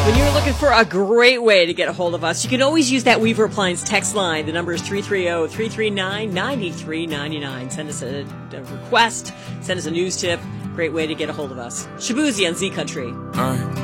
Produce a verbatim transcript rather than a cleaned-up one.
When you're looking for a great way to get a hold of us, you can always use that Weaver Appliance text line. The number is three three zero, three three nine, nine three nine nine. Send us a, a request. Send us a news tip. Great way to get a hold of us. Shabuzi on Z Country. Uh.